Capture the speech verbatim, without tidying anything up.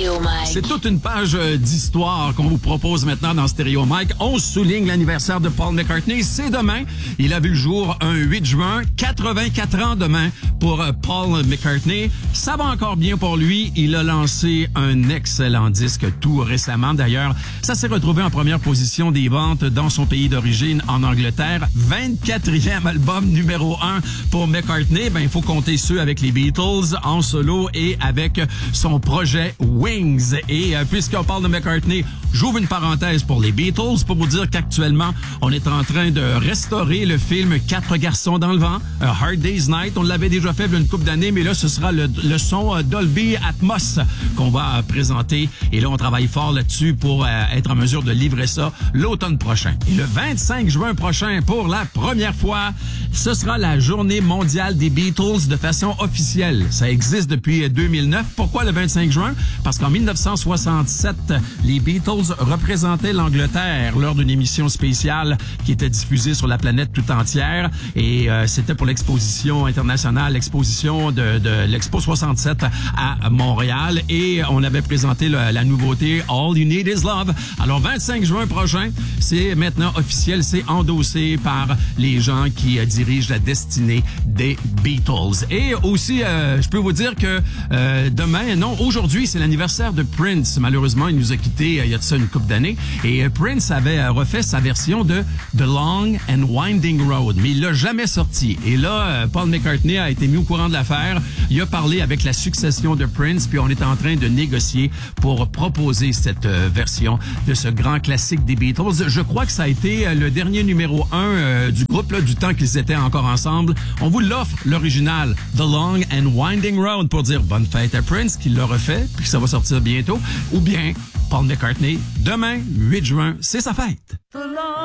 Stéréo Mike. C'est toute une page euh, d'histoire qu'on vous propose maintenant dans Stéréo Mike. On souligne l'anniversaire de Paul McCartney. C'est demain. Il a vu le jour un huit juin. quatre-vingt-quatre ans demain pour euh, Paul McCartney. Ça va encore bien pour lui. Il a lancé un excellent disque tout récemment. D'ailleurs, ça s'est retrouvé en première position des ventes dans son pays d'origine, en Angleterre. vingt-quatrième album numéro un pour McCartney. Ben, il faut compter ceux avec les Beatles en solo et avec son projet Wings. Et euh, puisqu'on parle de McCartney, j'ouvre une parenthèse pour les Beatles pour vous dire qu'actuellement, on est en train de restaurer le film Quatre garçons dans le vent, A Hard Day's Night. On l'avait déjà fait il y a une couple d'années, mais là, ce sera le, le son Dolby Atmos qu'on va présenter. Et là, on travaille fort là-dessus pour euh, être en mesure de livrer ça l'automne prochain. Et le vingt-cinq juin prochain, pour la première fois, ce sera la journée mondiale des Beatles de façon officielle. Ça existe depuis deux mille neuf. Pourquoi le vingt-cinq juin? Parce qu'en dix-neuf cent soixante-sept, les Beatles représentaient l'Angleterre lors d'une émission spéciale qui était diffusée sur la planète tout entière. Et euh, c'était pour l'exposition internationale, l'exposition de, de l'Expo soixante-sept à Montréal. Et on avait présenté le, la nouveauté All You Need Is Love. Alors, vingt-cinq juin prochain, c'est maintenant officiel, c'est endossé par les gens qui euh, dirigent la destinée des Beatles. Et aussi, euh, je peux vous dire que euh, demain, non, aujourd'hui, c'est l'anniversaire de Prince. Malheureusement, il nous a quittés euh, il y a de ça une couple d'années. Et euh, Prince avait euh, refait sa version de The Long and Winding Road, mais il l'a jamais sorti. Et là, euh, Paul McCartney a été mis au courant de l'affaire. Il a parlé avec la succession de Prince, puis on est en train de négocier pour proposer cette euh, version de ce grand classique des Beatles. Je crois que ça a été euh, le dernier numéro un euh, du groupe, là, du temps qu'ils étaient encore ensemble. On vous l'offre, l'original, The Long and Winding Road, pour dire bonne fête à Prince, qui l'a refait, puis que ça va sortir bientôt. Ou bien Paul McCartney, demain, huit juin, c'est sa fête.